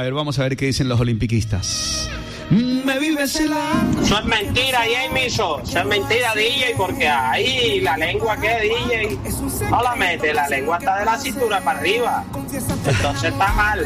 A ver, vamos a ver qué dicen los olimpiquistas. Me vives celando. Eso es mentira, Jamie, eso es mentira, DJ, porque ahí la lengua que DJ no la mete, la lengua está de la cintura para arriba, entonces está mal.